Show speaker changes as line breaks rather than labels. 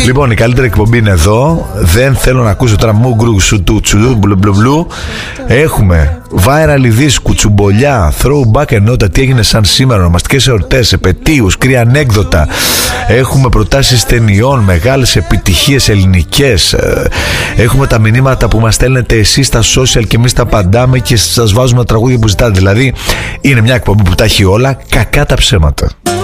Λοιπόν, η καλύτερη εκπομπή είναι εδώ. Δεν θέλω να ακούσω τώρα μουγκρου σουτούτσου μπλου. Έχουμε viral ειδήσεις, κουτσουμπολιά, throwback ενότητα, τι έγινε σαν σήμερα, ονομαστικές εορτές, επετείους, κρύα ανέκδοτα. Έχουμε προτάσεις ταινιών, μεγάλες επιτυχίες ελληνικές. Έχουμε τα μηνύματα που μας στέλνετε εσείς στα social και εμείς τα απαντάμε και σας βάζουμε τραγούδια που ζητάτε. Δηλαδή είναι μια εκπομπή που τα έχει όλα, κακά τα ψέματα.